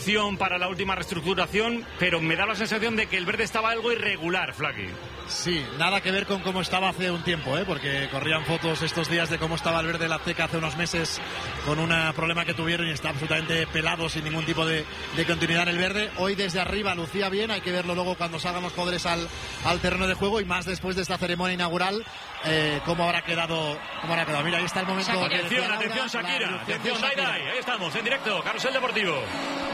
opción para la última reestructuración, pero me da la sensación de que el verde estaba algo irregular, Flaqui. Sí, nada que ver con cómo estaba hace un tiempo, porque corrían fotos estos días de cómo estaba el verde la Azteca hace unos meses con un problema que tuvieron y está absolutamente pelado sin ningún tipo de continuidad en el verde. Hoy desde arriba lucía bien, hay que verlo luego cuando salgan los jugadores al terreno de juego y más después de esta ceremonia inaugural, cómo habrá quedado. Mira, ahí está el momento. Atención, Shakira, atención, Dai, ahí estamos, en directo, Carrusel Deportivo.